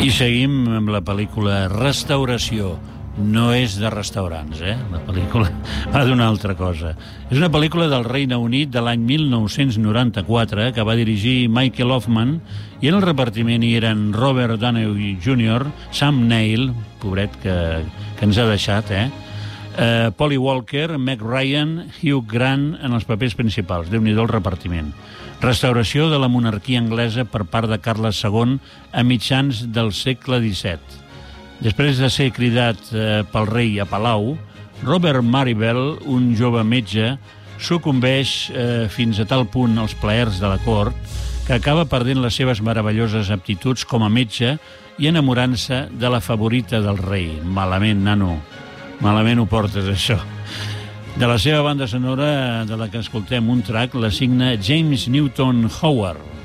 I seguim amb la pel·lícula Restauració. No és de restaurants, La pel·lícula va d'una altra cosa. És una pel·lícula del Regne Unit de l'any 1994 que va dirigir Michael Hoffman, i en el repartiment hi eren Robert Downey Jr., Sam Neill, pobret que ens ha deixat, Polly Walker, Meg Ryan, Hugh Grant en els papers principals. Déu-n'hi-do el repartiment. Restauració de la monarquia anglesa per part de Carles II a mitjans del segle XVII. Després de ser cridat pel rei a Palau, Robert Maribel, un jove metge, sucumbeix fins a tal punt als plaers de la cort que acaba perdent les seves meravelloses aptituds com a metge i enamorant-se de la favorita del rei. Malament, nano. Malament ho portes, això. De la seva banda sonora, de la que escoltem un track, la signa James Newton Howard.